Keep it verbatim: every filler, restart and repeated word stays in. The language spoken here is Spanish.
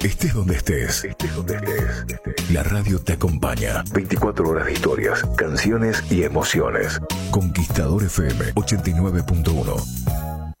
Estés donde estés. Estés donde estés. La radio te acompaña. veinticuatro horas de historias, canciones y emociones. Conquistador F M ochenta y nueve punto uno.